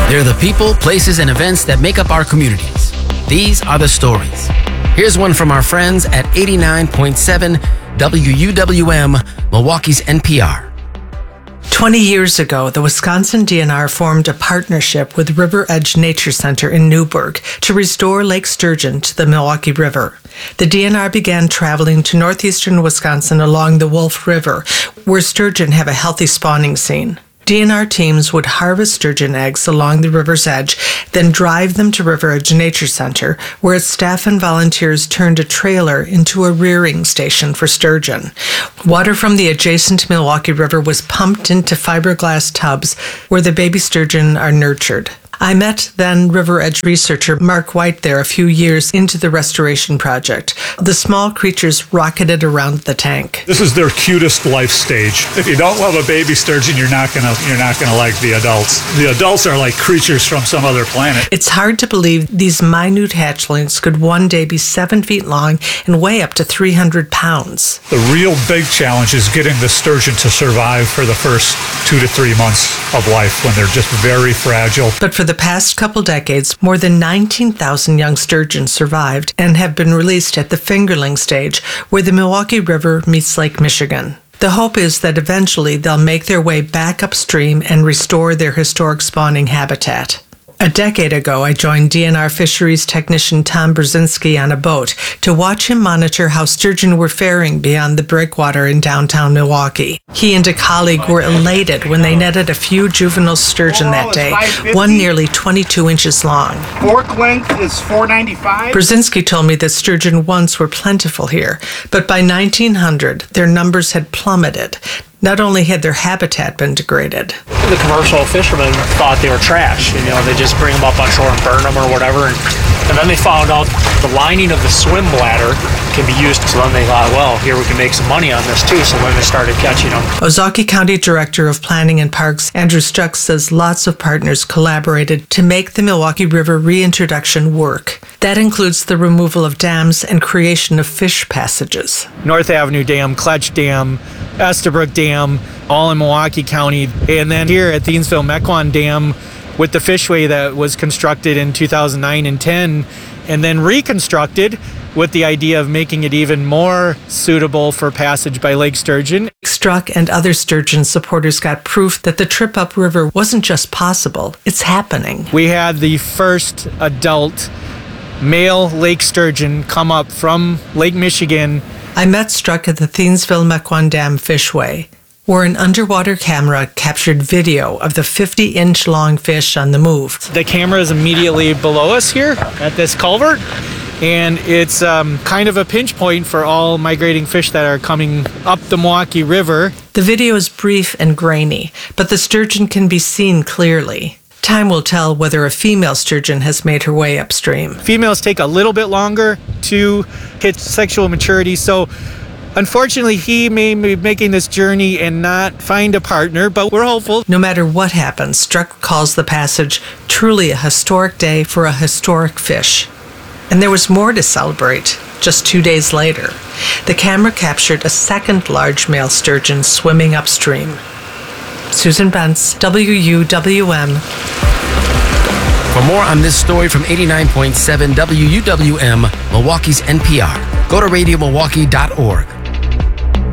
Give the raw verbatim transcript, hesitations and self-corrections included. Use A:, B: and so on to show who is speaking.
A: They're the people, places, and events that make up our communities. These are the stories. Here's one from our friends at eighty-nine point seven W U W M, Milwaukee's N P R.
B: Twenty years ago, the Wisconsin D N R formed a partnership with River Edge Nature Center in Newburgh to restore Lake Sturgeon to the Milwaukee River. The D N R began traveling to northeastern Wisconsin along the Wolf River, where sturgeon have a healthy spawning scene. D N R teams would harvest sturgeon eggs along the river's edge, then drive them to River Edge Nature Center, where its staff and volunteers turned a trailer into a rearing station for sturgeon. Water from the adjacent Milwaukee River was pumped into fiberglass tubs where the baby sturgeon are nurtured. I met then River Edge researcher Mark White there a few years into the restoration project. The small creatures rocketed around the tank.
C: This is their cutest life stage. If you don't love a baby sturgeon, you're not gonna you're not gonna like the adults. The adults are like creatures from some other planet.
B: It's hard to believe these minute hatchlings could one day be seven feet long and weigh up to three hundred pounds.
C: The real big challenge is getting the sturgeon to survive for the first two to three months of life when they're just very fragile.
B: But for the past couple decades, more than nineteen thousand young sturgeon survived and have been released at the fingerling stage, where the Milwaukee River meets Lake Michigan. The hope is that eventually they'll make their way back upstream and restore their historic spawning habitat. A decade ago, I joined D N R fisheries technician Tom Brzezinski on a boat to watch him monitor how sturgeon were faring beyond the breakwater in downtown Milwaukee. He and a colleague were elated when they netted a few juvenile sturgeon that day, one nearly twenty-two inches long.
D: Fork length is four ninety-five.
B: Brzezinski told me that sturgeon once were plentiful here, but by nineteen hundred, their numbers had plummeted. Not only had their habitat been degraded.
E: The commercial fishermen thought they were trash. You know, they just bring them up on shore and burn them or whatever. And, and then they found out the lining of the swim bladder can be used. So then they thought, well, here we can make some money on this too. So then they started catching them.
B: Ozaukee County Director of Planning and Parks, Andrew Stuck, says lots of partners collaborated to make the Milwaukee River reintroduction work. That includes the removal of dams and creation of fish passages.
F: North Avenue Dam, Clutch Dam, Estabrook Dam, all in Milwaukee County. And then here at Thiensville-Mequon Dam with the fishway that was constructed in two thousand nine and ten and then reconstructed with the idea of making it even more suitable for passage by lake sturgeon.
B: Struck and other sturgeon supporters got proof that the trip upriver wasn't just possible, it's happening.
F: We had the first adult male lake sturgeon come up from Lake Michigan.
B: I met Struck at the Thiensville-Mequon Dam Fishway, where an underwater camera captured video of the fifty-inch long fish on the move.
F: The camera is immediately below us here at this culvert, and it's um, kind of a pinch point for all migrating fish that are coming up the Milwaukee River.
B: The video is brief and grainy, but the sturgeon can be seen clearly. Time will tell whether a female sturgeon has made her way upstream.
F: Females take a little bit longer to hit sexual maturity, so unfortunately he may be making this journey and not find a partner, but we're hopeful.
B: No matter what happens, Struck calls the passage truly a historic day for a historic fish. And there was more to celebrate just two days later. The camera captured a second large male sturgeon swimming upstream. Susan Bentz, W U W M.
A: For more on this story from eighty-nine point seven W U W M, Milwaukee's N P R, go to radio milwaukee dot org.